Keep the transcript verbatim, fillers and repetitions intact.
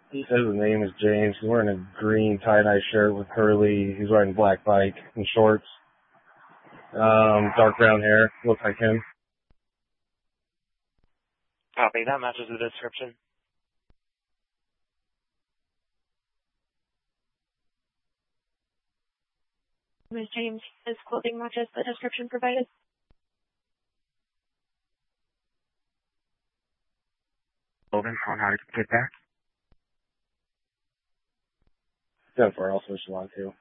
He says his name is James. He's wearing a green tie-dye shirt with curly. He's riding a black bike and shorts. Um, dark brown hair. Looks like him. Copy. That matches the description. Miz James, his clothing matches the description provided. Logan on how to get back. ten four, also if you want to.